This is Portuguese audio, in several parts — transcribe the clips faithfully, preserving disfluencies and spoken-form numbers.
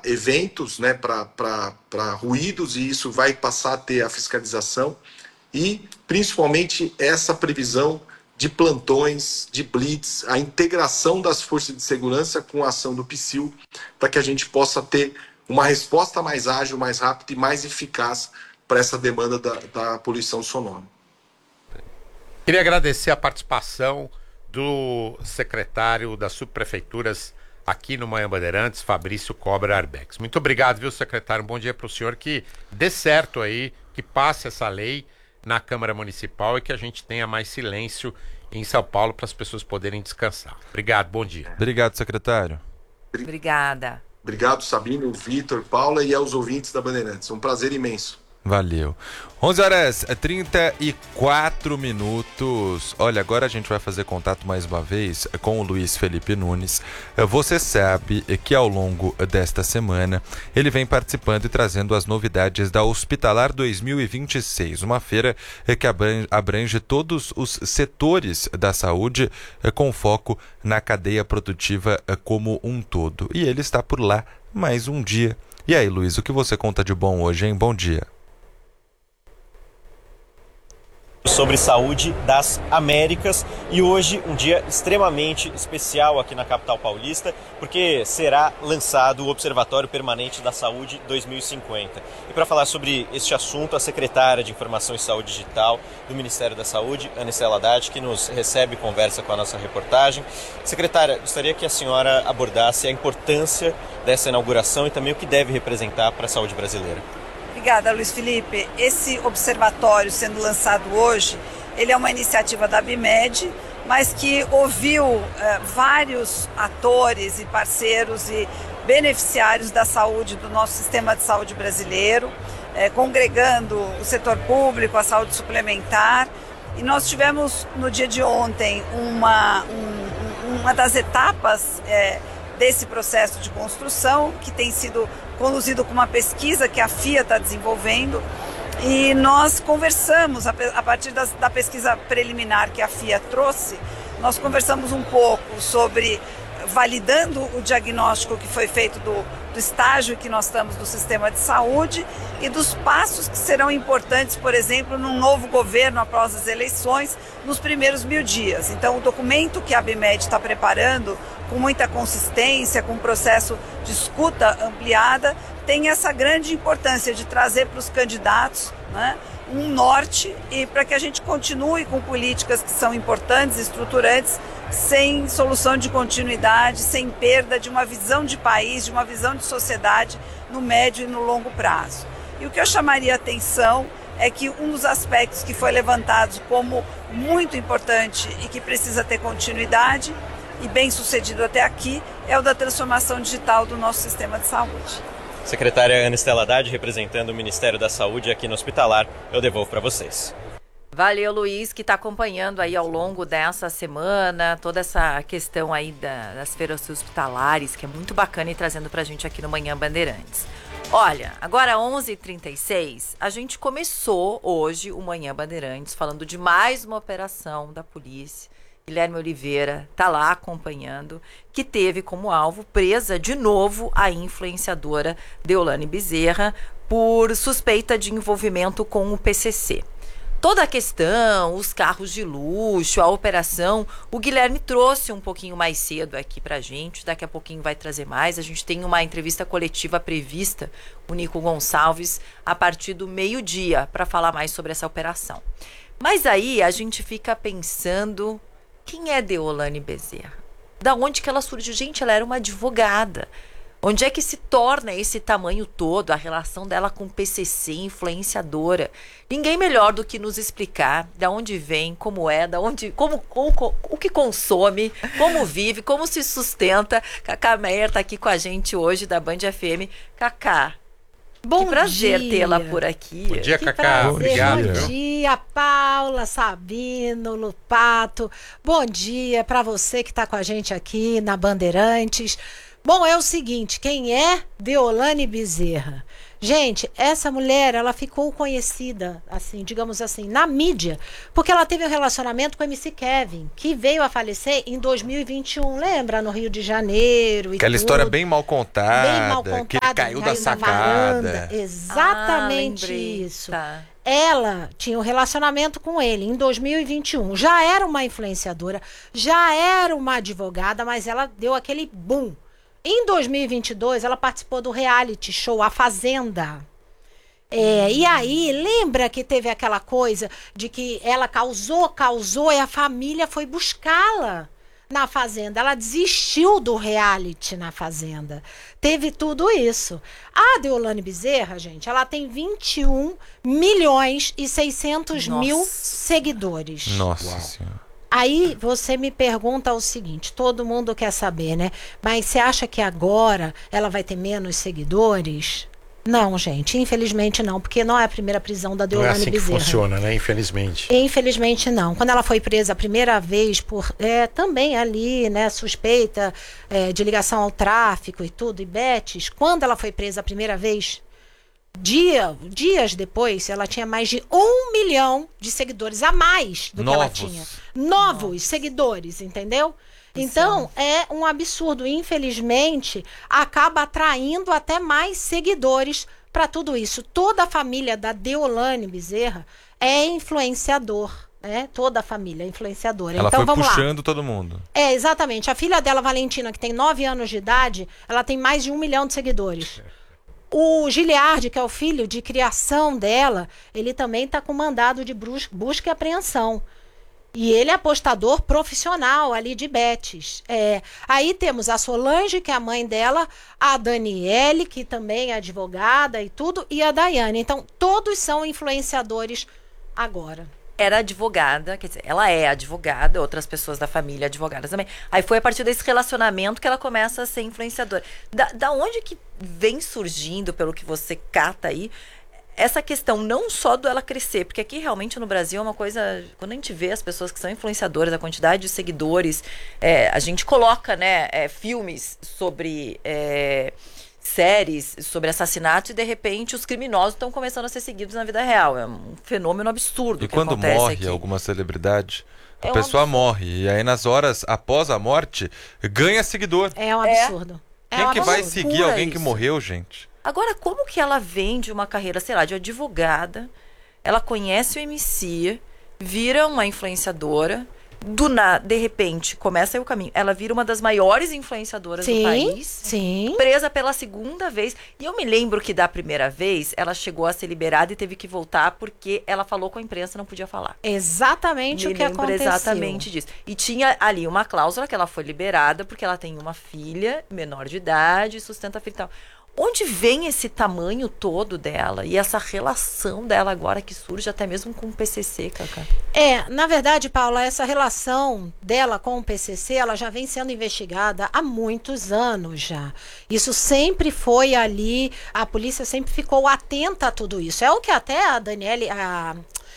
eventos, né, para ruídos, e isso vai passar a ter a fiscalização e, principalmente, essa previsão de plantões, de blitz, a integração das forças de segurança com a ação do Psil, para que a gente possa ter uma resposta mais ágil, mais rápida e mais eficaz para essa demanda da, da poluição sonora. Queria agradecer a participação do secretário das subprefeituras aqui no Manhã Bandeirantes, Fabrício Cobra Arbex. Muito obrigado, viu, secretário? Um bom dia para o senhor, que dê certo aí, que passe essa lei na Câmara Municipal e que a gente tenha mais silêncio em São Paulo para as pessoas poderem descansar. Obrigado, bom dia. Obrigado, secretário. Obrigada. Obrigado, Sabino, Vitor, Paula e aos ouvintes da Bandeirantes. Um prazer imenso. Valeu. onze horas e trinta e quatro minutos. Olha, agora a gente vai fazer contato mais uma vez com o Luiz Felipe Nunes. Você sabe que ao longo desta semana ele vem participando e trazendo as novidades da Hospitalar dois mil e vinte e seis, uma feira que abrange todos os setores da saúde com foco na cadeia produtiva como um todo. E ele está por lá mais um dia. E aí, Luiz, o que você conta de bom hoje, hein? Bom dia. Sobre saúde das Américas, e hoje um dia extremamente especial aqui na capital paulista, porque será lançado o Observatório Permanente da Saúde dois mil e cinquenta. E para falar sobre este assunto, a secretária de Informação e Saúde Digital do Ministério da Saúde, Ana Estela Haddad, que nos recebe e conversa com a nossa reportagem. Secretária, gostaria que a senhora abordasse a importância dessa inauguração e também o que deve representar para a saúde brasileira. Obrigada, Luiz Felipe. Esse observatório sendo lançado hoje, ele é uma iniciativa da ABIMED, mas que ouviu eh, vários atores e parceiros e beneficiários da saúde, do nosso sistema de saúde brasileiro, eh, congregando o setor público, a saúde suplementar. E nós tivemos no dia de ontem uma, um, uma das etapas eh, desse processo de construção, que tem sido conduzido com uma pesquisa que a F I A está desenvolvendo, e nós conversamos, a partir das, da pesquisa preliminar que a F I A trouxe, nós conversamos um pouco sobre, validando o diagnóstico que foi feito do, do estágio que nós estamos no sistema de saúde e dos passos que serão importantes, por exemplo, num novo governo após as eleições, nos primeiros mil dias. Então, o documento que a ABIMED está preparando, com muita consistência, com um processo de escuta ampliada, tem essa grande importância de trazer para os candidatos, né, um norte, e para que a gente continue com políticas que são importantes, estruturantes, sem solução de continuidade, sem perda de uma visão de país, de uma visão de sociedade no médio e no longo prazo. E o que eu chamaria a atenção é que um dos aspectos que foi levantado como muito importante e que precisa ter continuidade e bem sucedido até aqui é o da transformação digital do nosso sistema de saúde. Secretária Ana Estela Haddad, representando o Ministério da Saúde aqui no Hospitalar, eu devolvo para vocês. Valeu, Luiz, que está acompanhando aí ao longo dessa semana toda essa questão aí da, das feiras hospitalares, que é muito bacana, e trazendo para a gente aqui no Manhã Bandeirantes. Olha, agora onze e trinta e seis, a gente começou hoje o Manhã Bandeirantes falando de mais uma operação da polícia. Guilherme Oliveira está lá acompanhando, que teve como alvo presa de novo a influenciadora Deolane Bezerra por suspeita de envolvimento com o P C C. Toda a questão, os carros de luxo, a operação, o Guilherme trouxe um pouquinho mais cedo aqui pra gente, daqui a pouquinho vai trazer mais. A gente tem uma entrevista coletiva prevista, o Nico Gonçalves, a partir do meio-dia, para falar mais sobre essa operação. Mas aí a gente fica pensando, quem é Deolane Bezerra? Da onde que ela surgiu? Gente, ela era uma advogada. Onde é que se torna esse tamanho todo, a relação dela com o P C C, influenciadora? Ninguém melhor do que nos explicar de onde vem, como é, da onde, como, como, o que consome, como vive, como se sustenta. Cacá Meyer está aqui com a gente hoje da Band F M. Cacá, bom que prazer dia. tê-la por aqui. Bom dia, que Cacá. Prazer. Obrigado. Bom dia, Paula, Sabino, Lupato. Bom dia para você que está com a gente aqui na Bandeirantes. Bom, é o seguinte, quem é Deolane Bezerra? Gente, essa mulher, ela ficou conhecida, assim, digamos assim, na mídia, porque ela teve um relacionamento com o M C Kevin, que veio a falecer em dois mil e vinte e um, lembra? No Rio de Janeiro e Aquela tudo. história bem mal contada, Bem mal contada, que ele caiu da na sacada. varanda. Exatamente Ah, lembrei. isso. Tá. Ela tinha um relacionamento com ele em dois mil e vinte e um. Já era uma influenciadora, já era uma advogada, mas ela deu aquele boom. Em dois mil e vinte e dois, ela participou do reality show A Fazenda. É, e aí, lembra que teve aquela coisa de que ela causou, causou, e a família foi buscá-la na Fazenda. Ela desistiu do reality na Fazenda. Teve tudo isso. A Deolane Bezerra, gente, ela tem vinte e um milhões e seiscentos mil Nossa. seguidores. Nossa Senhora. Aí você me pergunta o seguinte, todo mundo quer saber, né? Mas você acha que agora ela vai ter menos seguidores? Não, gente, infelizmente não, porque não é a primeira prisão da Não é Deolane assim que Bezerra. funciona, né? Infelizmente. Infelizmente não. Quando ela foi presa a primeira vez por é, também ali, né, suspeita é, de ligação ao tráfico e tudo, e betes, quando ela foi presa a primeira vez, dia, dias depois, ela tinha mais de um milhão de seguidores a mais do Novos. que ela tinha. Novos seguidores, entendeu? Então, é um absurdo. Infelizmente, acaba atraindo até mais seguidores para tudo isso. Toda a família da Deolane Bezerra é influenciador, né? Toda a família é influenciadora. Ela então, foi vamos lá. puxando todo mundo. É, exatamente. A filha dela, Valentina, que tem nove anos de idade, ela tem mais de um milhão de seguidores. O Giliard, que é o filho de criação dela, ele também está com mandado de brus- busca e apreensão. E ele é apostador profissional ali de betes. É. Aí temos a Solange, que é a mãe dela, a Daniele, que também é advogada e tudo, e a Daiane. Então, todos são influenciadores agora. Era advogada, quer dizer, ela é advogada, outras pessoas da família advogadas também. Aí foi a partir desse relacionamento que ela começa a ser influenciadora. Da, da onde que vem surgindo, pelo que você cata aí, essa questão não só do ela crescer, porque aqui realmente no Brasil é uma coisa, quando a gente vê as pessoas que são influenciadoras, a quantidade de seguidores, é, a gente coloca, né, é, filmes sobre é, séries, sobre assassinatos, e de repente os criminosos estão começando a ser seguidos na vida real. É um fenômeno absurdo E que quando acontece morre aqui. alguma celebridade, a É um pessoa absurdo. morre. E aí nas horas após a morte, ganha seguidor. É um É. absurdo. É Quem um que vai absurdo. seguir loucura alguém que isso. morreu, gente? Agora, como que ela vende uma carreira, sei lá, de advogada, ela conhece o M C, vira uma influenciadora, do nada, de repente, começa aí o caminho. Ela vira uma das maiores influenciadoras Sim, do país, sim. presa pela segunda vez. E eu me lembro que da primeira vez, ela chegou a ser liberada e teve que voltar porque ela falou com a imprensa, não podia falar. Exatamente Me o que lembro aconteceu. exatamente disso. E tinha ali uma cláusula que ela foi liberada porque ela tem uma filha menor de idade, sustenta a filha e tal. Onde vem esse tamanho todo dela e essa relação dela agora que surge até mesmo com o P C C, Cacá? É, na verdade, Paula, essa relação dela com o P C C, ela já vem sendo investigada há muitos anos já. Isso sempre foi ali, a polícia sempre ficou atenta a tudo isso. É o que até a Daniele, a,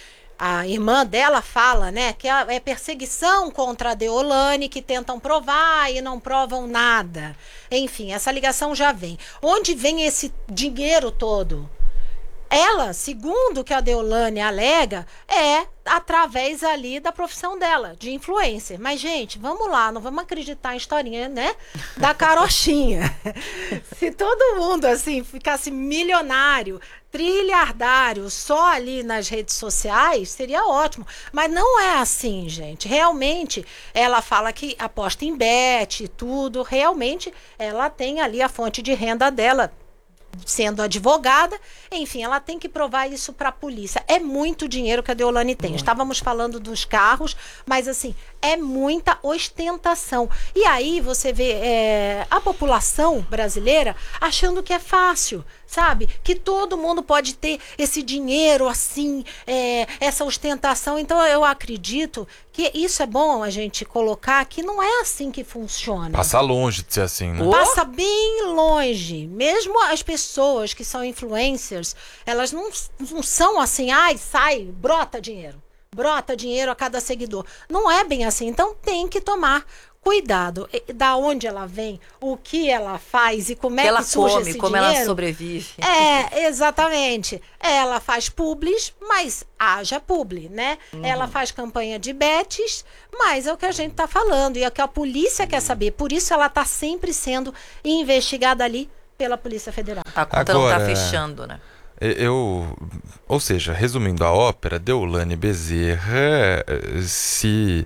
a irmã dela fala, né? Que é perseguição contra a Deolane, que tentam provar e não provam nada. Enfim, essa ligação já vem. Onde vem esse dinheiro todo? Ela, segundo o que a Deolane alega, é através ali da profissão dela, de influencer. Mas, gente, vamos lá, não vamos acreditar em historinha, né? Da carochinha. Se todo mundo, assim, ficasse milionário, trilhardário, só ali nas redes sociais, seria ótimo. Mas não é assim, gente. Realmente, ela fala que aposta em bet e tudo. Realmente, ela tem ali a fonte de renda dela, sendo advogada, enfim, ela tem que provar isso para a polícia. É muito dinheiro que a Deolane tem. Estávamos falando dos carros, mas assim, é muita ostentação. E aí você vê é, a população brasileira achando que é fácil, sabe? Que todo mundo pode ter esse dinheiro assim, é, essa ostentação. Então eu acredito que isso é bom a gente colocar, que não é assim que funciona. Passa longe de ser assim, né? Passa bem longe. Mesmo as pessoas que são influencers, elas não, não são assim, ai, sai, brota dinheiro. Brota dinheiro a cada seguidor. Não é bem assim. Então tem que tomar cuidado, da onde ela vem, o que ela faz e como é ela que surge come, esse como dinheiro. ela sobrevive. É, exatamente. Ela faz publis, mas haja publi, né? Uhum. Ela faz campanha de bets, mas é o que a gente tá falando e é o que a polícia quer saber. Por isso ela tá sempre sendo investigada ali pela Polícia Federal. A conta Agora, não tá fechando, né? Eu, ou seja, resumindo a ópera, Deolane Bezerra se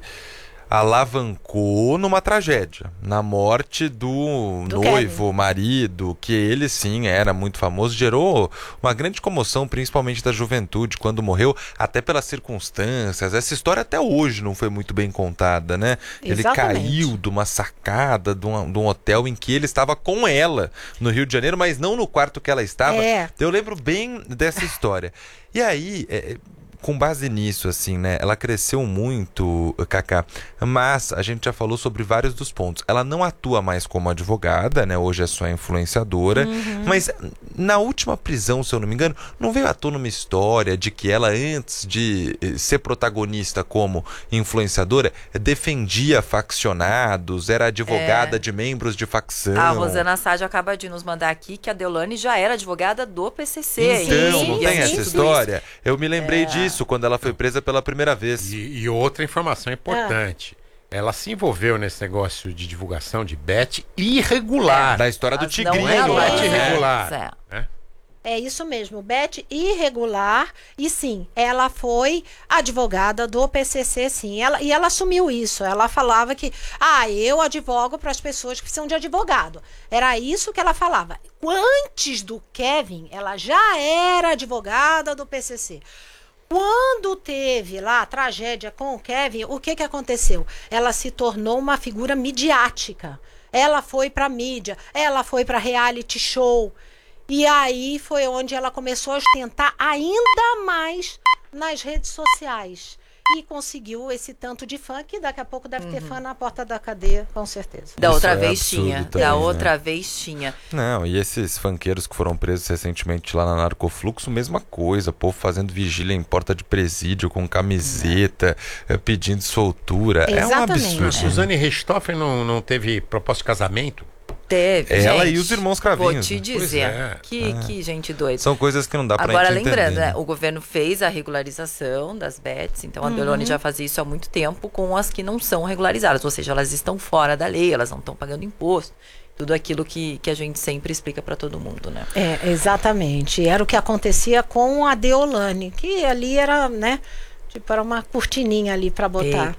alavancou numa tragédia, na morte do, Do noivo, Kevin. marido, que ele sim era muito famoso, gerou uma grande comoção, principalmente da juventude, quando morreu, até pelas circunstâncias. Essa história até hoje não foi muito bem contada, né? Ele Exatamente. caiu de uma sacada de um, de um hotel em que ele estava com ela no Rio de Janeiro, mas não no quarto que ela estava. É. Eu lembro bem dessa história. E aí, é, com base nisso, assim, né? Ela cresceu muito, Cacá, mas a gente já falou sobre vários dos pontos. Ela não atua mais como advogada, né? Hoje é só influenciadora. Uhum. Mas na última prisão, se eu não me engano, não veio à tona uma história de que ela, antes de ser protagonista como influenciadora, defendia faccionados, era advogada É. de membros de facção. A Rosana Sádio acaba de nos mandar aqui que a Deolane já era advogada do P C C. Então, Sim, não sim, tem sim. essa tudo isso. história? Eu me lembrei É. disso quando ela foi presa pela primeira vez. E, e outra informação importante. Ela se envolveu nesse negócio de divulgação de bet irregular. Da história do Mas Tigrinho. Não é a bet É. irregular. É. né? É isso mesmo, bet irregular. E sim, ela foi advogada do P C C, sim. Ela, e ela assumiu isso. Ela falava que, ah, eu advogo para as pessoas que precisam de advogado. Era isso que ela falava. Antes do Kevin, ela já era advogada do P C C. Quando teve lá a tragédia com o Kevin, o que que aconteceu? Ela se tornou uma figura midiática. Ela foi para mídia, ela foi para reality show. E aí foi onde ela começou a ostentar ainda mais nas redes sociais. E conseguiu esse tanto de fã, que daqui a pouco deve ter fã na porta da cadeia, com certeza. Da Isso outra é vez absurdo tinha. também, da né? outra vez tinha. Não, e esses funkeiros que foram presos recentemente lá na Narcofluxo, mesma coisa, povo fazendo vigília em porta de presídio com camiseta, eh, pedindo soltura. É um Exatamente. absurdo. Suzane Richthofen não, não teve proposta de casamento? Teve. Ela gente, e os irmãos Vou Cravinhos, te né? dizer. é. Que, que gente doida. São coisas que não dá pra Agora, gente lembrando, entender, né, né? o governo fez a regularização das bets, então a Uhum. Deolane já fazia isso há muito tempo com as que não são regularizadas, ou seja, elas estão fora da lei, elas não estão pagando imposto, tudo aquilo que, que a gente sempre explica para todo mundo, né? É, exatamente. Era o que acontecia com a Deolane, que ali era, né, tipo, era uma cortininha ali para botar.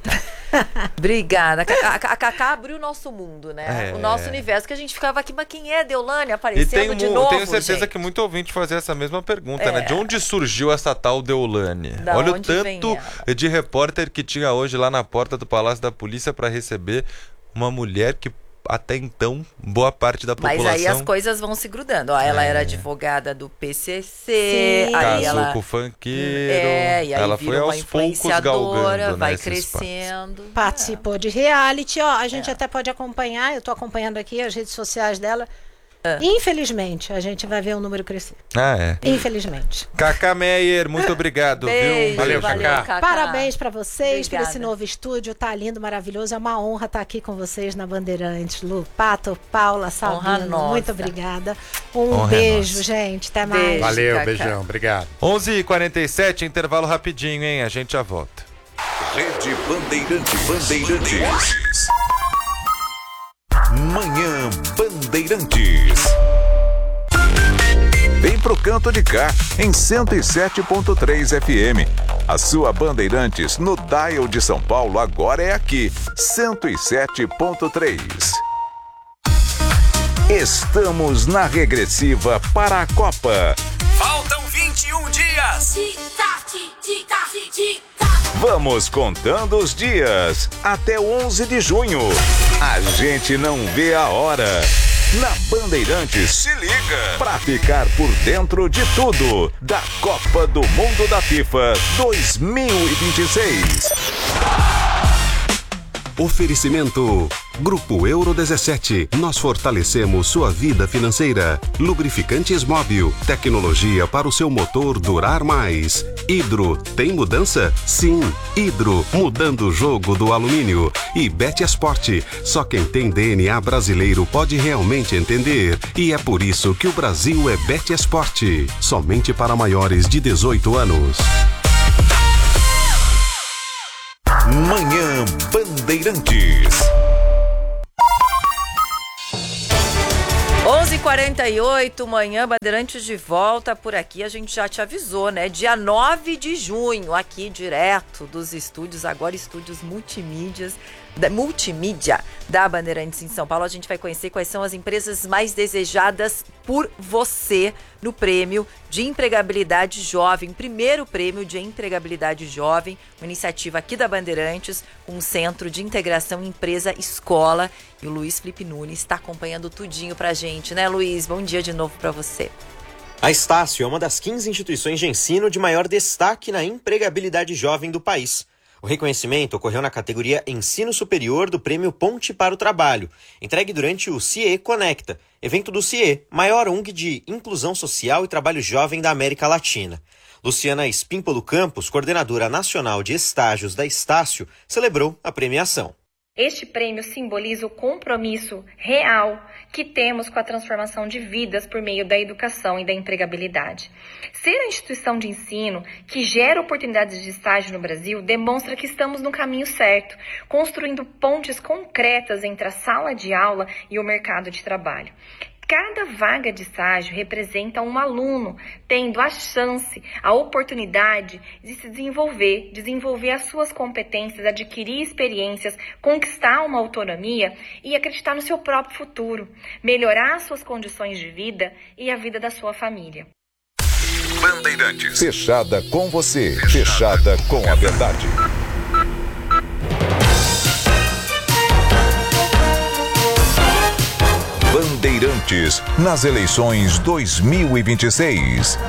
Obrigada. A, a, a Cacá abriu o nosso mundo, né? É. O nosso universo, que a gente ficava aqui, mas quem é Deolane E aparecendo tem, de mu- novo, tenho certeza gente? que muito ouvinte fazia essa mesma pergunta, É. né? De onde surgiu essa tal Deolane? Da Olha o onde vem tanto ela? de repórter que tinha hoje lá na porta do Palácio da Polícia para receber uma mulher que até então boa parte da Mas população aí as coisas vão se grudando. Ó, ela É. era advogada do P C C, Sim. aí casou ela... com o funkeiro, É, e aí ela vira foi uma aos poucos influenciadora, galgando, vai né, esses espaços. crescendo. Participou de reality, ó, a gente É. até pode acompanhar, eu tô acompanhando aqui as redes sociais dela. Infelizmente, a gente vai ver o número crescer. Ah, é. Infelizmente. Cacá Meyer, muito obrigado, Beijo, viu? Valeu, valeu, Cacá. Cacá. Parabéns pra vocês por Obrigada. esse novo estúdio, tá lindo, maravilhoso. É uma honra estar aqui com vocês na Bandeirantes. Lu, Pato, Paula, Honra Sabino, nossa. muito obrigada. Um Honra é beijo, nossa. gente. Até mais. Beijo. Valeu, Cacá. beijão, obrigado. onze e quarenta e sete, intervalo rapidinho, hein? A gente já volta. Rede Bandeirantes. Bandeirantes. Manhã Bandeirantes. Vem pro canto de cá, em cento e sete ponto três F M. A sua Bandeirantes no dial de São Paulo agora é aqui, cento e sete ponto três. Estamos na regressiva para a Copa. Faltam vinte e um dias. Vamos contando os dias até o onze de junho. A gente não vê a hora. Na Bandeirantes, se liga pra ficar por dentro de tudo da Copa do Mundo da FIFA dois mil e vinte e seis. Oferecimento Grupo Euro dezessete. Nós fortalecemos sua vida financeira. Lubrificantes Móbil. Tecnologia para o seu motor durar mais. Hidro. Tem mudança? Sim. Hidro. Mudando o jogo do alumínio. E Beteasport. Só quem tem D N A brasileiro pode realmente entender. E é por isso que o Brasil é Beteasport. Somente para maiores de dezoito anos. Manhã Bandeirantes. onze e quarenta e oito, Manhã Bandeirantes de volta por aqui. A gente já te avisou, né? Dia nove de junho, aqui direto dos estúdios, agora estúdios multimídias, da, multimídia da Bandeirantes em São Paulo. A gente vai conhecer quais são as empresas mais desejadas por você no prêmio de empregabilidade jovem. Primeiro prêmio de empregabilidade jovem, uma iniciativa aqui da Bandeirantes, com um centro de integração empresa-escola. E o Luiz Felipe Nunes está acompanhando tudinho pra gente, né, Luiz? Bom dia de novo para você. A Estácio é uma das quinze instituições de ensino de maior destaque na empregabilidade jovem do país. O reconhecimento ocorreu na categoria Ensino Superior do Prêmio Ponte para o Trabalho, entregue durante o C I E Conecta, evento do C I E, maior O N G de Inclusão Social e Trabalho Jovem da América Latina. Luciana Espímpolo Campos, coordenadora nacional de estágios da Estácio, celebrou a premiação. Este prêmio simboliza o compromisso real que temos com a transformação de vidas por meio da educação e da empregabilidade. Ser a instituição de ensino que gera oportunidades de estágio no Brasil demonstra que estamos no caminho certo, construindo pontes concretas entre a sala de aula e o mercado de trabalho. Cada vaga de estágio representa um aluno tendo a chance, a oportunidade de se desenvolver, desenvolver as suas competências, adquirir experiências, conquistar uma autonomia e acreditar no seu próprio futuro, melhorar as suas condições de vida e a vida da sua família. Bandeirantes. Fechada com você, fechada com a verdade. Bandeirantes nas eleições dois mil e vinte e seis.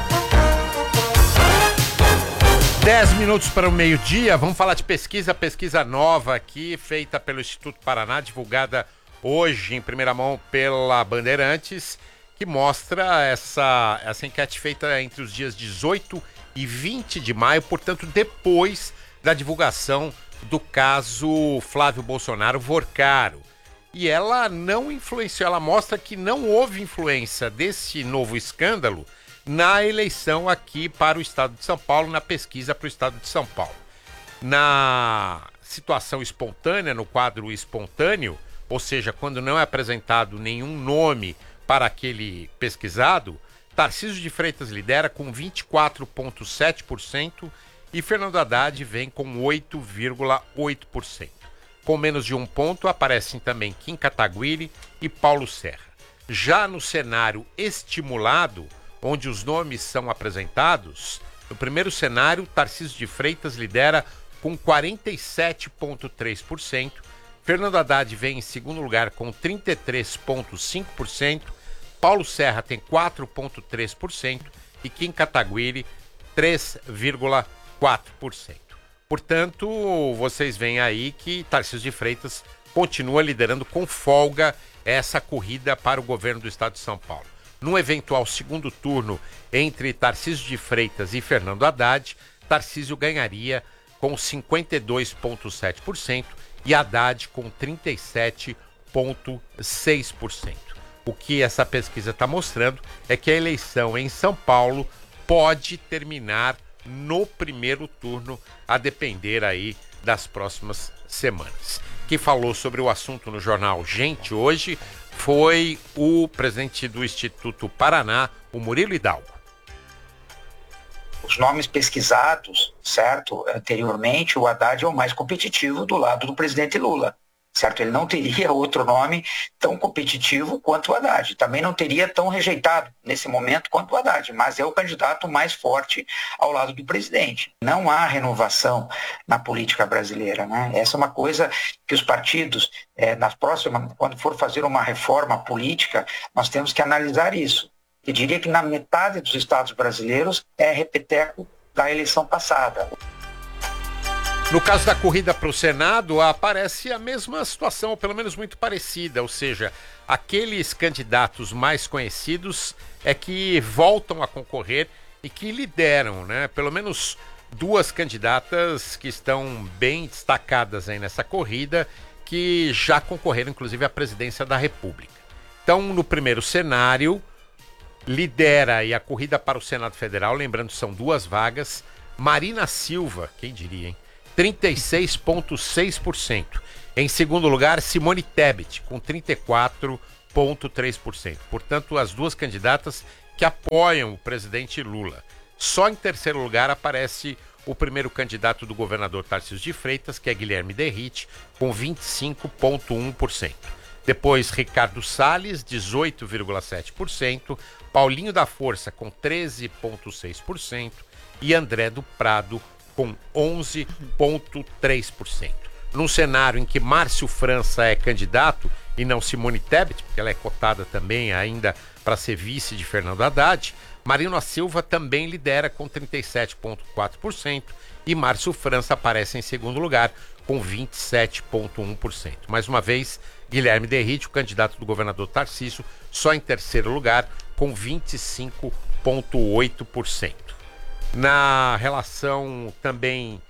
Dez minutos para o meio-dia, vamos falar de pesquisa, pesquisa nova aqui, feita pelo Instituto Paraná, divulgada hoje em primeira mão pela Bandeirantes, que mostra essa, essa enquete feita entre os dias dezoito e vinte de maio, portanto, depois da divulgação do caso Flávio Bolsonaro Vorcaro. E ela não influenciou, ela mostra que não houve influência desse novo escândalo na eleição aqui para o estado de São Paulo, na pesquisa para o estado de São Paulo. Na situação espontânea, no quadro espontâneo, ou seja, quando não é apresentado nenhum nome para aquele pesquisado, Tarcísio de Freitas lidera com vinte e quatro vírgula sete por cento e Fernando Haddad vem com oito vírgula oito por cento. Com menos de um ponto aparecem também Kim Kataguiri e Paulo Serra. Já no cenário estimulado, onde os nomes são apresentados, no primeiro cenário, Tarcísio de Freitas lidera com quarenta e sete vírgula três por cento, Fernando Haddad vem em segundo lugar com trinta e três vírgula cinco por cento, Paulo Serra tem quatro vírgula três por cento e Kim Kataguiri três vírgula quatro por cento. Portanto, vocês veem aí que Tarcísio de Freitas continua liderando com folga essa corrida para o governo do estado de São Paulo. Num eventual segundo turno entre Tarcísio de Freitas e Fernando Haddad, Tarcísio ganharia com cinquenta e dois vírgula sete por cento e Haddad com trinta e sete vírgula seis por cento. O que essa pesquisa está mostrando é que a eleição em São Paulo pode terminar no primeiro turno, a depender aí das próximas semanas. Quem falou sobre o assunto no jornal Gente hoje foi o presidente do Instituto Paraná, o Murilo Hidalgo. Os nomes pesquisados, certo, anteriormente, o Haddad é o mais competitivo do lado do presidente Lula. Certo? Ele não teria outro nome tão competitivo quanto o Haddad. Também não teria tão rejeitado nesse momento quanto o Haddad, mas é o candidato mais forte ao lado do presidente. Não há renovação na política brasileira, né? Essa é uma coisa que os partidos, é, nas próximas, quando for fazer uma reforma política, nós temos que analisar isso. Eu diria que na metade dos estados brasileiros é repeteco da eleição passada. No caso da corrida para o Senado, aparece a mesma situação, ou pelo menos muito parecida, ou seja, aqueles candidatos mais conhecidos é que voltam a concorrer e que lideram, né? Pelo menos duas candidatas que estão bem destacadas aí nessa corrida, que já concorreram inclusive à presidência da República. Então, no primeiro cenário, lidera aí a corrida para o Senado Federal, lembrando, são duas vagas, Marina Silva, quem diria, hein? trinta e seis vírgula seis por cento. Em segundo lugar, Simone Tebet, com trinta e quatro vírgula três por cento. Portanto, as duas candidatas que apoiam o presidente Lula. Só em terceiro lugar aparece o primeiro candidato do governador Tarcísio de Freitas, que é Guilherme Derrite, com vinte e cinco vírgula um por cento. Depois, Ricardo Salles, dezoito vírgula sete por cento. Paulinho da Força, com treze vírgula seis por cento. E André do Prado, com onze vírgula três por cento. Num cenário em que Márcio França é candidato e não Simone Tebet, porque ela é cotada também ainda para ser vice de Fernando Haddad, Marina Silva também lidera com trinta e sete vírgula quatro por cento e Márcio França aparece em segundo lugar com vinte e sete vírgula um por cento. Mais uma vez, Guilherme Derrite, o candidato do governador Tarcísio, só em terceiro lugar com vinte e cinco vírgula oito por cento. Na relação também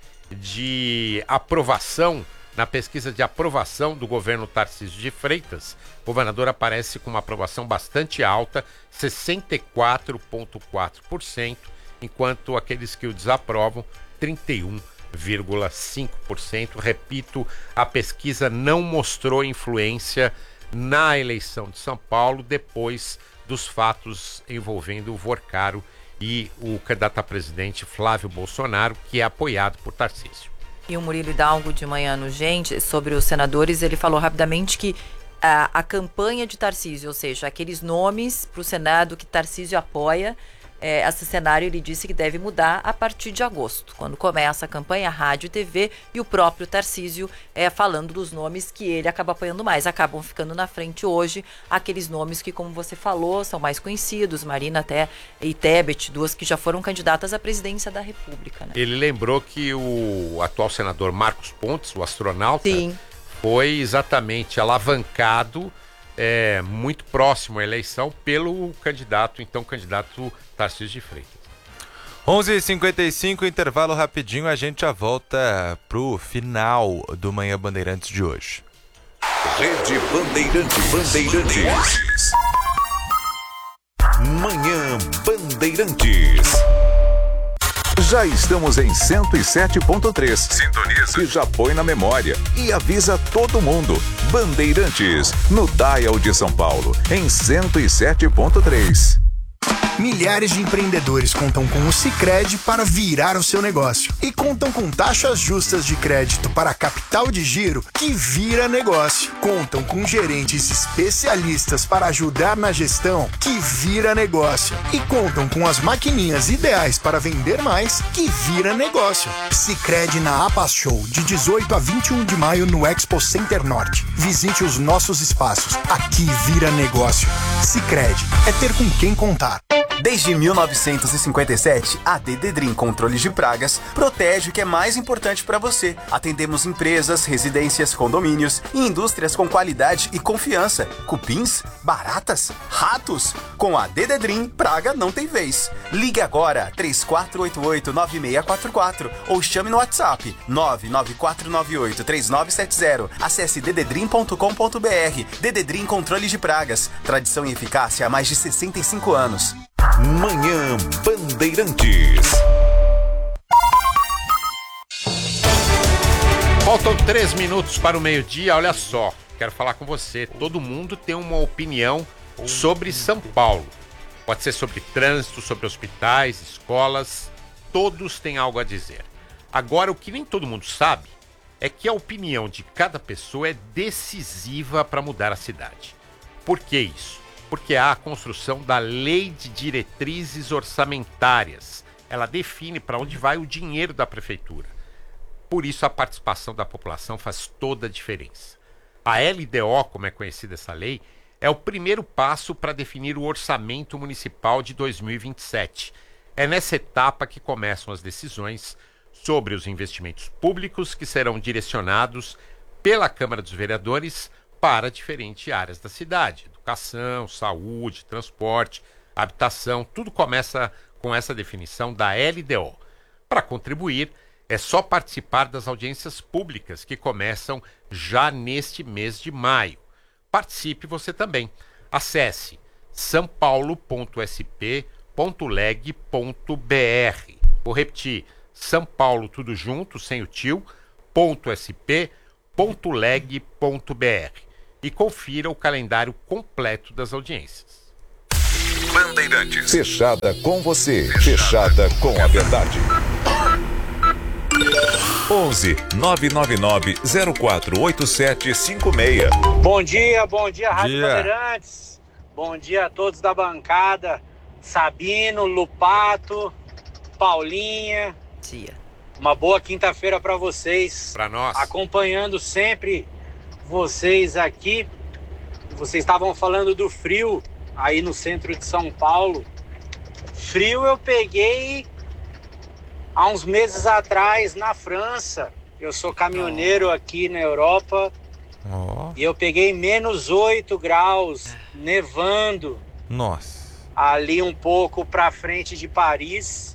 de aprovação, na pesquisa de aprovação do governo Tarcísio de Freitas, o governador aparece com uma aprovação bastante alta, sessenta e quatro vírgula quatro por cento, enquanto aqueles que o desaprovam, trinta e um vírgula cinco por cento. Repito, a pesquisa não mostrou influência na eleição de São Paulo depois dos fatos envolvendo o Vorcaro e o candidato a presidente Flávio Bolsonaro, que é apoiado por Tarcísio. E o Murilo Hidalgo de manhã no Gente, sobre os senadores, ele falou rapidamente que a, a campanha de Tarcísio, ou seja, aqueles nomes para o Senado que Tarcísio apoia, é, esse cenário ele disse que deve mudar a partir de agosto, quando começa a campanha rádio e T V, e o próprio Tarcísio é, falando dos nomes que ele acaba apoiando mais. Acabam ficando na frente hoje aqueles nomes que, como você falou, são mais conhecidos, Marina até e Tebet, duas que já foram candidatas à presidência da República. Né? Ele lembrou que o atual senador Marcos Pontes, o astronauta, Sim. foi exatamente alavancado É, muito próximo à eleição pelo candidato, então candidato Tarcísio de Freitas. onze e cinquenta e cinco, intervalo rapidinho, a gente já volta pro final do Manhã Bandeirantes de hoje. Rede Bandeirantes. Bandeirantes. Manhã Bandeirantes. Já estamos em cento e sete ponto três. Sintoniza. E já põe na memória. E avisa todo mundo. Bandeirantes, no Dial de São Paulo, em cento e sete ponto três. Milhares de empreendedores contam com o Sicredi para virar o seu negócio. E contam com taxas justas de crédito para capital de giro que vira negócio. Contam com gerentes especialistas para ajudar na gestão que vira negócio. E contam com as maquininhas ideais para vender mais que vira negócio. Sicredi na APAS Show, de dezoito a vinte e um de maio no Expo Center Norte. Visite os nossos espaços. Aqui vira negócio. Sicredi é ter com quem contar. Desde mil novecentos e cinquenta e sete, a Dededrim Controles de Pragas protege o que é mais importante para você. Atendemos empresas, residências, condomínios e indústrias com qualidade e confiança. Cupins, baratas, ratos. Com a Dededrim, praga não tem vez. Ligue agora três quatro oito oito, nove seis quatro quatro ou chame no WhatsApp nove nove quatro nove oito, três nove sete zero. Acesse dededrim ponto com ponto br. Dededrim Controles de Pragas. Tradição e eficácia há mais de sessenta e cinco anos. Manhã Bandeirantes. Faltam três minutos para o meio-dia. Olha só, quero falar com você. Todo mundo tem uma opinião sobre São Paulo. Pode ser sobre trânsito, sobre hospitais, escolas. Todos têm algo a dizer. Agora, o que nem todo mundo sabe é que a opinião de cada pessoa é decisiva para mudar a cidade. Por que isso? Porque há a construção da Lei de Diretrizes Orçamentárias. Ela define para onde vai o dinheiro da prefeitura. Por isso, a participação da população faz toda a diferença. A L D O, como é conhecida essa lei, é o primeiro passo para definir o orçamento municipal de dois mil e vinte e sete. É nessa etapa que começam as decisões sobre os investimentos públicos que serão direcionados pela Câmara dos Vereadores para diferentes áreas da cidade. Educação, saúde, transporte, habitação, tudo começa com essa definição da L D O. Para contribuir, é só participar das audiências públicas que começam já neste mês de maio. Participe você também. Acesse são paulo ponto s p ponto leg ponto b r. Vou repetir, São Paulo, tudo junto, sem o tio, ponto .sp ponto leg ponto b r. E confira o calendário completo das audiências. Bandeirantes. Fechada com você, fechada com a verdade. onze nove nove nove zero quatro oito sete cinco seis. Bom dia, bom dia, Rádio Dia. Bandeirantes. Bom dia a todos da bancada. Sabino, Lupato, Paulinha. Dia. Uma boa quinta-feira para vocês. Para nós. Acompanhando sempre vocês aqui. Vocês estavam falando do frio aí no centro de São Paulo. Frio eu peguei há uns meses atrás na França. Eu sou caminhoneiro aqui na Europa. Oh. E eu peguei menos oito graus, nevando. Nossa. Ali um pouco pra frente de Paris.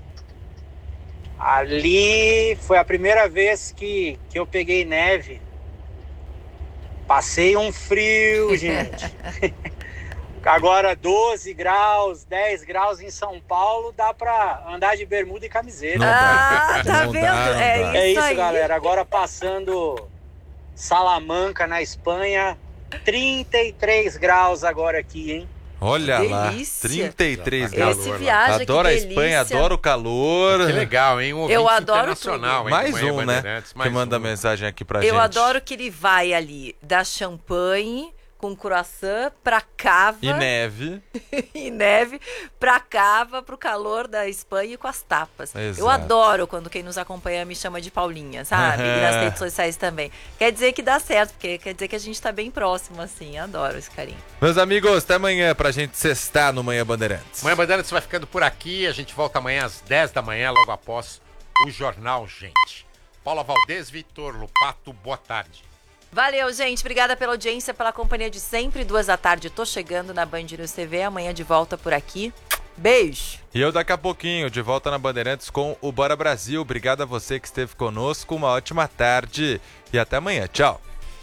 Ali foi a primeira vez que, que eu peguei neve. Passei um frio, gente. Agora doze graus, dez graus em São Paulo, dá pra andar de bermuda e camiseta. Não Ah, dá. tá Não vendo? dá, não é dá. isso, É isso, aí. galera. Agora passando Salamanca, na Espanha, trinta e três graus agora aqui, hein? Olha lá, Delícia. trinta e três Esse graus. Esse viagem, Adoro a que Espanha, delícia. adoro o calor. Que legal, hein? Um ouvinte Eu adoro internacional, tudo. hein, do Mais Manhã um, né? Bandeirantes, Que mais manda um. mensagem aqui pra gente. Eu adoro que ele vai ali da champanhe com croissant pra cava E neve. e neve pra cava, pro calor da Espanha e com as tapas. Exato. Eu adoro quando quem nos acompanha me chama de Paulinha, sabe? E nas redes sociais também. Quer dizer que dá certo, porque quer dizer que a gente tá bem próximo, assim. Adoro esse carinho. Meus amigos, até amanhã pra gente sextar no Manhã Bandeirantes. Manhã Bandeirantes vai ficando por aqui. A gente volta amanhã às dez da manhã, logo após o Jornal Gente. Paula Valdez, Vitor Lupato, boa tarde. Valeu, gente. Obrigada pela audiência, pela companhia de sempre. Duas da tarde, eu tô chegando na Band News T V. Amanhã de volta por aqui. Beijo. E eu daqui a pouquinho, de volta na Bandeirantes com o Bora Brasil. Obrigado a você que esteve conosco. Uma ótima tarde e até amanhã. Tchau.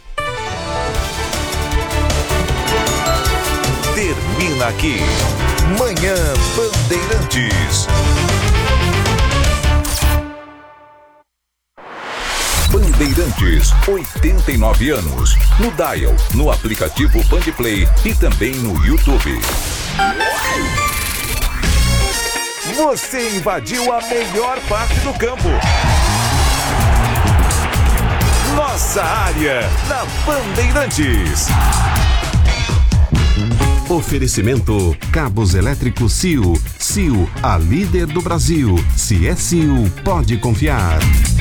Termina aqui. Manhã Bandeirantes. Bandeirantes, oitenta e nove anos. No Dial, no aplicativo Bandplay e também no YouTube. Você invadiu a melhor parte do campo. Nossa área, na Bandeirantes. Oferecimento Cabos Elétricos C I O. C I O, a líder do Brasil. Se é C I O, pode confiar.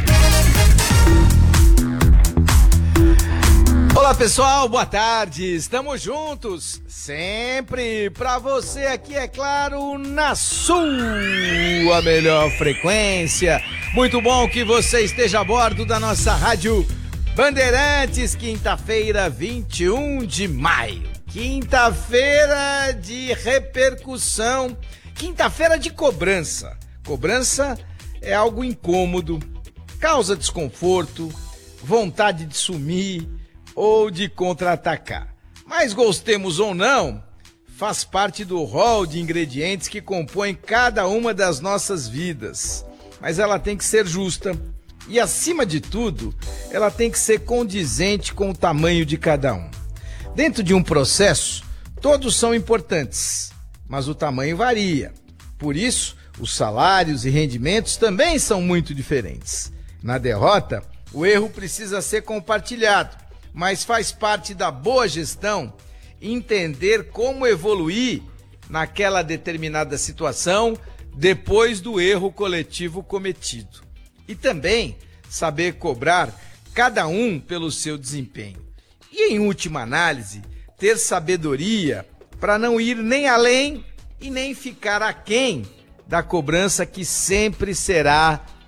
Olá pessoal, boa tarde, estamos juntos, sempre pra você aqui, é claro, na sua melhor frequência. Muito bom que você esteja a bordo da nossa rádio Bandeirantes, quinta-feira, vinte e um de maio. Quinta-feira de repercussão, quinta-feira de cobrança. Cobrança é algo incômodo, causa desconforto, vontade de sumir ou de contra-atacar. Mas gostemos ou não, faz parte do rol de ingredientes que compõem cada uma das nossas vidas. Mas ela tem que ser justa e, acima de tudo, ela tem que ser condizente com o tamanho de cada um. Dentro de um processo, todos são importantes, mas o tamanho varia. Por isso, os salários e rendimentos também são muito diferentes. Na derrota, o erro precisa ser compartilhado, mas faz parte da boa gestão entender como evoluir naquela determinada situação depois do erro coletivo cometido. E também saber cobrar cada um pelo seu desempenho. E, em última análise, ter sabedoria para não ir nem além e nem ficar aquém da cobrança que sempre será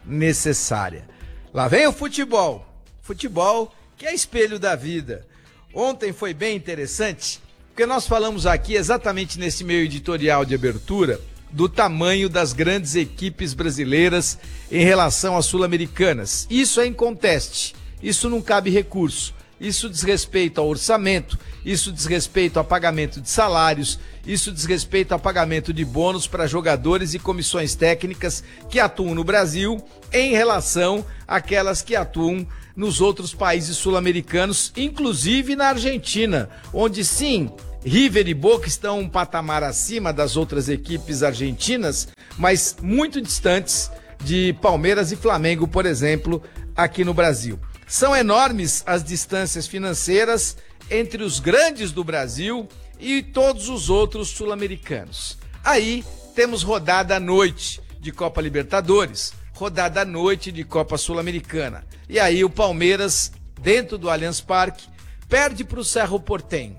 necessária. Lá vem o futebol. Futebol que é espelho da vida. Ontem foi bem interessante, porque nós falamos aqui exatamente nesse meio editorial de abertura do tamanho das grandes equipes brasileiras em relação às sul-americanas. Isso é inconteste, isso não cabe recurso, isso diz respeito ao orçamento, isso diz respeito ao pagamento de salários, isso diz respeito ao pagamento de bônus para jogadores e comissões técnicas que atuam no Brasil em relação àquelas que atuam nos outros países sul-americanos, inclusive na Argentina, onde sim, River e Boca estão um patamar acima das outras equipes argentinas, mas muito distantes de Palmeiras e Flamengo, por exemplo, aqui no Brasil. São enormes as distâncias financeiras entre os grandes do Brasil e todos os outros sul-americanos. Aí temos rodada à noite de Copa Libertadores, rodada à noite de Copa Sul-Americana. E aí o Palmeiras, dentro do Allianz Parque, perde para o Cerro Porteño.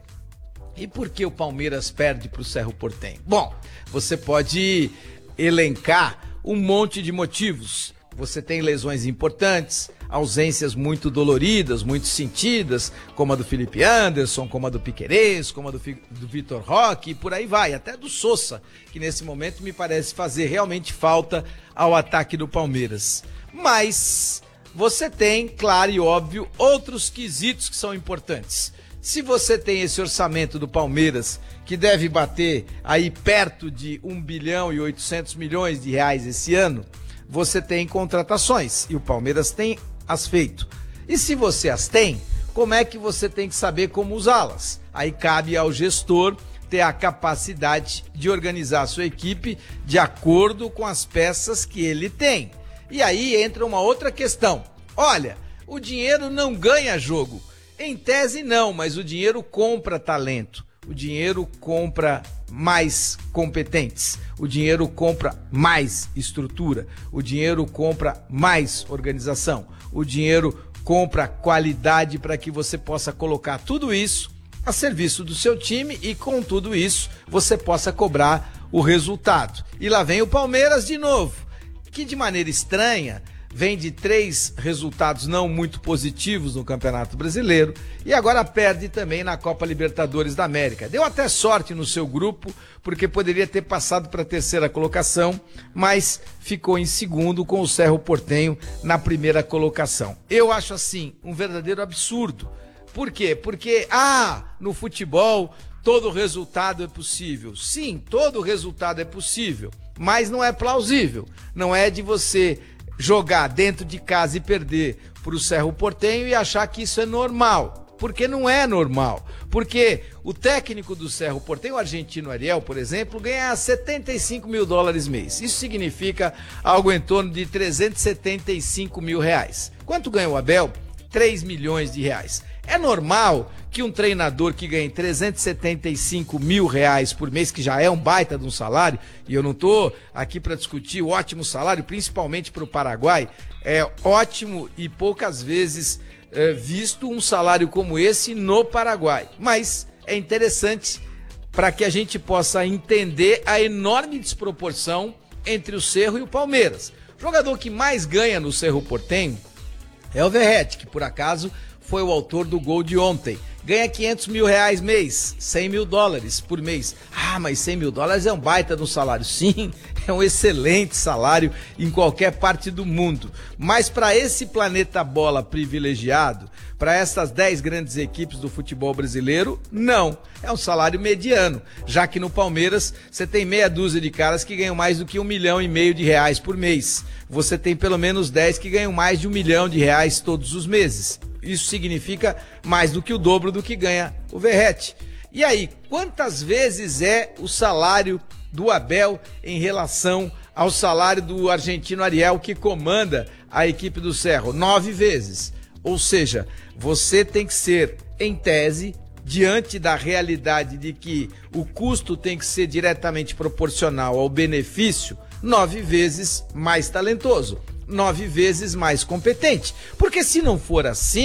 E por que o Palmeiras perde para o Cerro Porteño? Bom, você pode elencar um monte de motivos. Você tem lesões importantes, ausências muito doloridas, muito sentidas, como a do Felipe Anderson, como a do Piquerez, como a do, do Vitor Roque, e por aí vai, até do Sousa, que nesse momento me parece fazer realmente falta ao ataque do Palmeiras. Mas você tem, claro e óbvio, outros quesitos que são importantes. Se você tem esse orçamento do Palmeiras, que deve bater aí perto de um bilhão e oitocentos milhões de reais esse ano, você tem contratações, e o Palmeiras tem as feito. E se você as tem, como é que você tem que saber como usá-las? Aí cabe ao gestor ter a capacidade de organizar a sua equipe de acordo com as peças que ele tem. E aí entra uma outra questão. Olha, o dinheiro não ganha jogo. Em tese não, mas o dinheiro compra talento. O dinheiro compra mais competentes, o dinheiro compra mais estrutura, o dinheiro compra mais organização, o dinheiro compra qualidade para que você possa colocar tudo isso a serviço do seu time e com tudo isso você possa cobrar o resultado. E lá vem o Palmeiras de novo, que de maneira estranha vem de três resultados não muito positivos no Campeonato Brasileiro e agora perde também na Copa Libertadores da América. Deu até sorte no seu grupo, porque poderia ter passado para a terceira colocação, mas ficou em segundo com o Cerro Porteño na primeira colocação. Eu acho assim um verdadeiro absurdo. Por quê? Porque, ah, no futebol todo resultado é possível. Sim, todo resultado é possível, mas não é plausível. Não é de você jogar dentro de casa e perder para o Cerro Porteño e achar que isso é normal, porque não é normal, porque o técnico do Cerro Porteño, o argentino Ariel, por exemplo, ganha setenta e cinco mil dólares mês, isso significa algo em torno de trezentos e setenta e cinco mil reais. Quanto ganha o Abel? três milhões de reais. É normal que um treinador que ganhe trezentos e setenta e cinco mil reais por mês, que já é um baita de um salário, e eu não estou aqui para discutir o ótimo salário, principalmente para o Paraguai, é ótimo e poucas vezes é, visto um salário como esse no Paraguai. Mas é interessante para que a gente possa entender a enorme desproporção entre o Cerro e o Palmeiras. O jogador que mais ganha no Cerro Porteño é o Verratti, que por acaso foi o autor do gol de ontem. Ganha quinhentos mil reais mês, cem mil dólares por mês. Ah, mas cem mil dólares é um baita no salário. Sim, é um excelente salário em qualquer parte do mundo. Mas para esse planeta bola privilegiado, para essas dez grandes equipes do futebol brasileiro, não. É um salário mediano, já que no Palmeiras você tem meia dúzia de caras que ganham mais do que um milhão e meio de reais por mês. Você tem pelo menos dez que ganham mais de um milhão de reais todos os meses. Isso significa mais do que o dobro do que ganha o Verratti. E aí, quantas vezes é o salário do Abel em relação ao salário do argentino Ariel, que comanda a equipe do Cerro? Nove vezes. Ou seja, você tem que ser, em tese, diante da realidade de que o custo tem que ser diretamente proporcional ao benefício, nove vezes mais talentoso. Nove vezes mais competente. Porque se não for assim,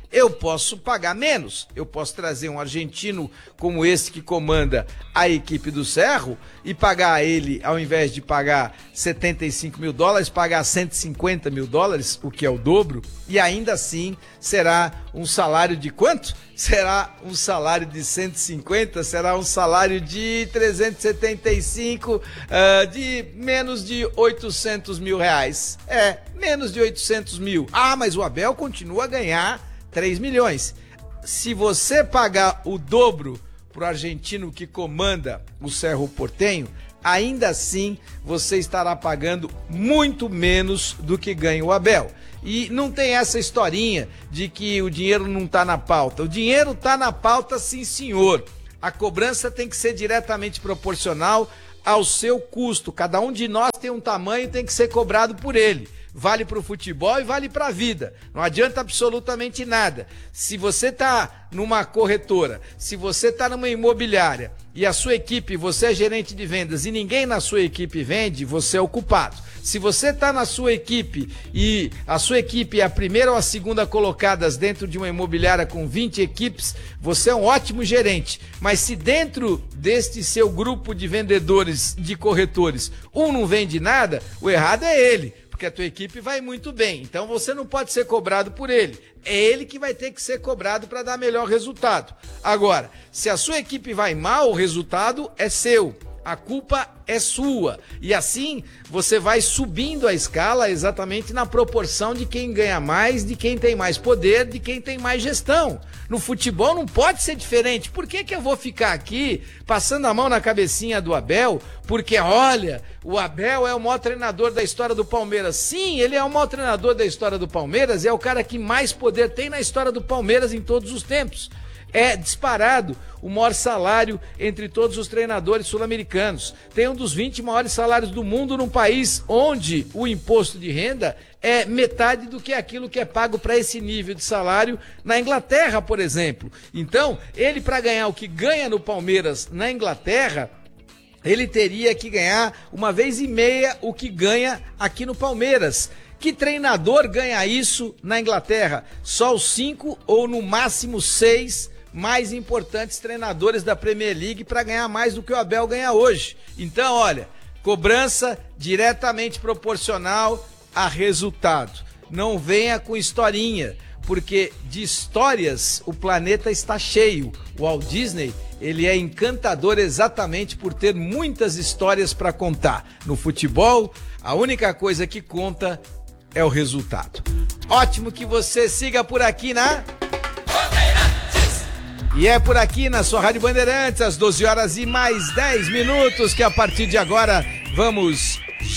eu posso pagar menos. Eu posso trazer um argentino como esse que comanda a equipe do Cerro e pagar a ele, ao invés de pagar setenta e cinco mil dólares, pagar cento e cinquenta mil dólares, o que é o dobro, e ainda assim será um salário de quanto? Será um salário de cento e cinquenta, será um salário de trezentos e setenta e cinco, uh, de menos de oitocentos mil reais. É, menos de oitocentos mil. Ah, mas o Abel continua a ganhar três milhões. Se você pagar o dobro pro argentino que comanda o Cerro Porteño, ainda assim você estará pagando muito menos do que ganha o Abel. E não tem essa historinha de que o dinheiro não está na pauta. O dinheiro está na pauta, sim, senhor. A cobrança tem que ser diretamente proporcional ao seu custo. Cada um de nós tem um tamanho e tem que ser cobrado por ele. Vale para o futebol e vale para a vida. Não adianta absolutamente nada. Se você está numa corretora, se você está numa imobiliária e a sua equipe, você é gerente de vendas e ninguém na sua equipe vende, você é o culpado. Se você está na sua equipe e a sua equipe é a primeira ou a segunda colocadas dentro de uma imobiliária com vinte equipes, você é um ótimo gerente. Mas se dentro deste seu grupo de vendedores, de corretores, um não vende nada, o errado é ele. Porque a tua equipe vai muito bem, então você não pode ser cobrado por ele, é ele que vai ter que ser cobrado para dar melhor resultado. Agora, se a sua equipe vai mal, o resultado é seu, a culpa é sua, e assim você vai subindo a escala exatamente na proporção de quem ganha mais, de quem tem mais poder, de quem tem mais gestão. No futebol não pode ser diferente. Por que que eu vou ficar aqui passando a mão na cabecinha do Abel? Porque, olha, o Abel é o maior treinador da história do Palmeiras. Sim, ele é o maior treinador da história do Palmeiras, é o cara que mais poder tem na história do Palmeiras em todos os tempos. É disparado o maior salário entre todos os treinadores sul-americanos. Tem um dos vinte maiores salários do mundo num país onde o imposto de renda é metade do que aquilo que é pago para esse nível de salário na Inglaterra, por exemplo. Então, ele para ganhar o que ganha no Palmeiras na Inglaterra, ele teria que ganhar uma vez e meia o que ganha aqui no Palmeiras. Que treinador ganha isso na Inglaterra? Só os cinco ou no máximo seis mais importantes treinadores da Premier League para ganhar mais do que o Abel ganha hoje. Então, olha, cobrança diretamente proporcional a resultado. Não venha com historinha, porque de histórias o planeta está cheio. O Walt Disney, ele é encantador exatamente por ter muitas histórias para contar. No futebol, a única coisa que conta é o resultado. Ótimo que você siga por aqui na Bandeirantes. E é por aqui na sua Rádio Bandeirantes, às doze horas e mais dez minutos, que a partir de agora vamos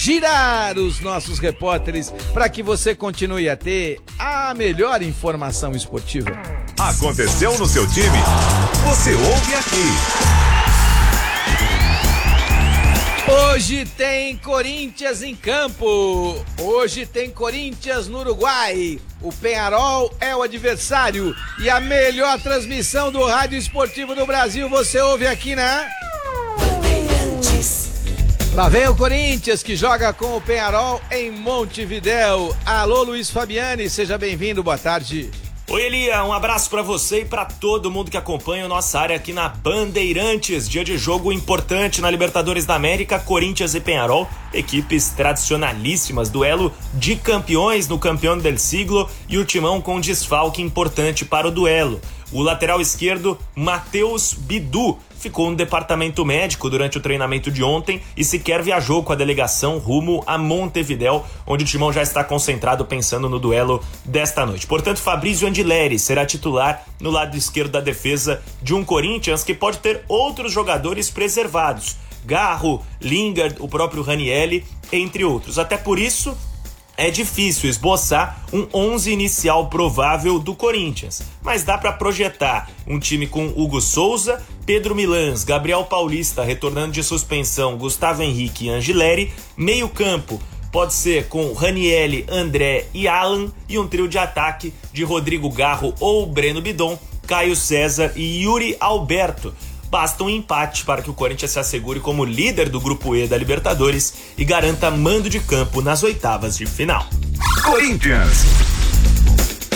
girar os nossos repórteres para que você continue a ter a melhor informação esportiva. Aconteceu no seu time? Você ouve aqui. Hoje tem Corinthians em campo, hoje tem Corinthians no Uruguai, o Peñarol é o adversário e a melhor transmissão do rádio esportivo do Brasil você ouve aqui na Bandeirantes. Lá vem o Corinthians que joga com o Peñarol em Montevidéu. Alô Luiz Fabiani, seja bem-vindo, boa tarde. Oi Elia, um abraço pra você e pra todo mundo que acompanha a nossa área aqui na Bandeirantes. Dia de jogo importante na Libertadores da América, Corinthians e Peñarol, equipes tradicionalíssimas, duelo de campeões no Campeão del Siglo e o timão com desfalque importante para o duelo. O lateral esquerdo, Matheus Bidu, ficou no departamento médico durante o treinamento de ontem e sequer viajou com a delegação rumo a Montevidéu, onde o timão já está concentrado pensando no duelo desta noite. Portanto, Fabrício Andileri será titular no lado esquerdo da defesa de um Corinthians que pode ter outros jogadores preservados. Garro, Lingard, o próprio Ranieri, entre outros. Até por isso, é difícil esboçar um onze inicial provável do Corinthians, mas dá para projetar um time com Hugo Souza, Pedro Milans, Gabriel Paulista retornando de suspensão, Gustavo Henrique e Angileri, meio campo pode ser com Ranieri, André e Alan, e um trio de ataque de Rodrigo Garro ou Breno Bidon, Caio César e Yuri Alberto. Basta um empate para que o Corinthians se assegure como líder do Grupo E da Libertadores e garanta mando de campo nas oitavas de final. Corinthians.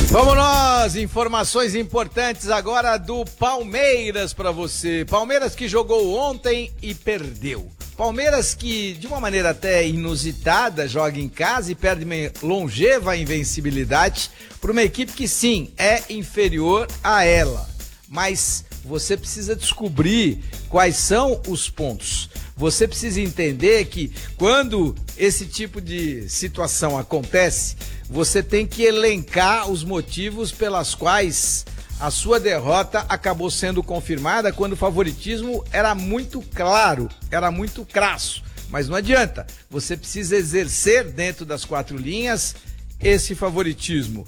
Vamos nós, informações importantes agora do Palmeiras para você. Palmeiras que jogou ontem e perdeu. Palmeiras que, de uma maneira até inusitada, joga em casa e perde uma longeva invencibilidade para uma equipe que sim, é inferior a ela. Mas você precisa descobrir quais são os pontos. Você precisa entender que quando esse tipo de situação acontece, você tem que elencar os motivos pelas quais a sua derrota acabou sendo confirmada quando o favoritismo era muito claro, era muito crasso. Mas não adianta, você precisa exercer dentro das quatro linhas esse favoritismo.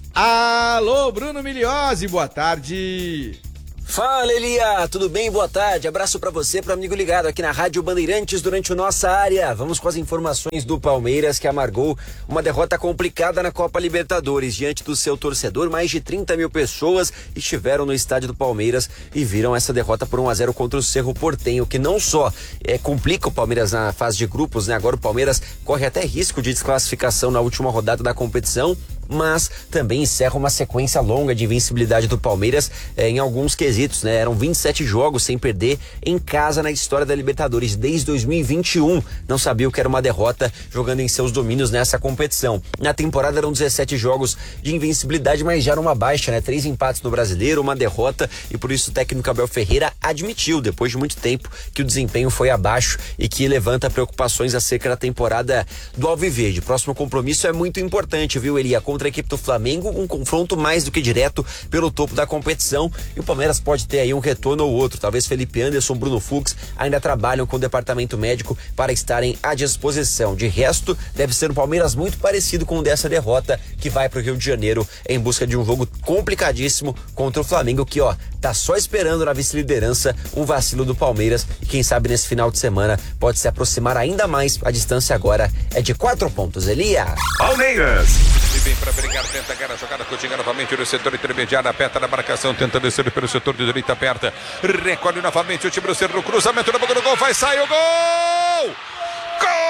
Alô, Bruno Miliose, boa tarde. Fala, Elia, tudo bem? Boa tarde, abraço pra você, pro amigo ligado aqui na Rádio Bandeirantes durante o Nossa Área. Vamos com as informações do Palmeiras, que amargou uma derrota complicada na Copa Libertadores. Diante do seu torcedor, mais de trinta mil pessoas estiveram no estádio do Palmeiras e viram essa derrota por um a zero contra o Cerro Porteño, que não só é, complica o Palmeiras na fase de grupos, né? Agora o Palmeiras corre até risco de desclassificação na última rodada da competição, mas também encerra uma sequência longa de invencibilidade do Palmeiras é, em alguns quesitos, né? Eram vinte e sete jogos sem perder em casa na história da Libertadores desde dois mil e vinte e um. Não sabia o que era uma derrota jogando em seus domínios nessa competição. Na temporada eram dezessete jogos de invencibilidade, mas já era uma baixa, né? Três empates no Brasileiro, uma derrota, e por isso o técnico Abel Ferreira admitiu, depois de muito tempo, que o desempenho foi abaixo e que levanta preocupações acerca da temporada do Alviverde. Próximo compromisso é muito importante, viu, Elia? Contra a equipe do Flamengo, um confronto mais do que direto pelo topo da competição, e o Palmeiras pode ter aí um retorno ou outro. Talvez Felipe Anderson, Bruno Fux ainda trabalham com o departamento médico para estarem à disposição. De resto, deve ser um Palmeiras muito parecido com o dessa derrota, que vai para o Rio de Janeiro em busca de um jogo complicadíssimo contra o Flamengo, que ó, tá só esperando na vice-liderança um vacilo do Palmeiras, e quem sabe nesse final de semana pode se aproximar ainda mais. A distância agora é de quatro pontos, Elia. Palmeiras. E vem para brigar, tenta ganhar a jogada, Coutinho novamente no setor intermediário, aperta na marcação, tenta descer pelo setor de direita, aperta, recolhe novamente o time do Cerro, cruzamento na boca do gol, vai sair o gol! Gol!